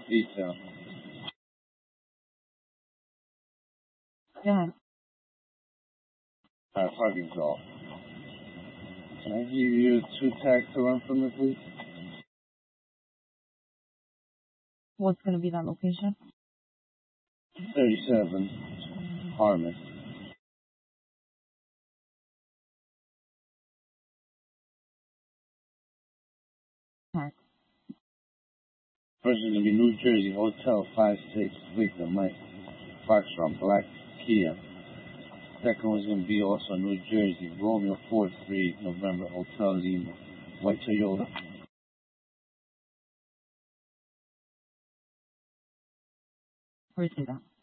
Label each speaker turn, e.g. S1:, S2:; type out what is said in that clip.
S1: Detail.
S2: Yeah.
S1: Parking call. Can I give you 2 tags to run from me, please?
S2: What's going to be that location?
S1: 37 Harmon.
S2: Tag.
S1: First is going to be New Jersey Hotel 56 Victor Mike Foxtrot Black Kia. Second one's going to be also New Jersey Romeo 43 November Hotel Lima White Toyota.
S2: Where's that?